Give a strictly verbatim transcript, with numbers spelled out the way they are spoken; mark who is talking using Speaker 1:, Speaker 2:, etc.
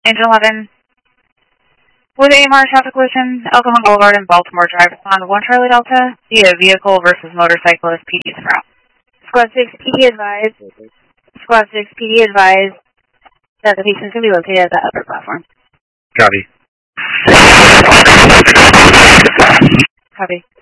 Speaker 1: Engine eleven. With A M R traffic collision, El Cajon Boulevard and Baltimore Drive on one Charlie Delta via vehicle versus motorcyclist P D is route.
Speaker 2: Squad six P D advised. Squad six P D advised that the patient's going to be located at the upper platform.
Speaker 3: Copy.
Speaker 1: Copy.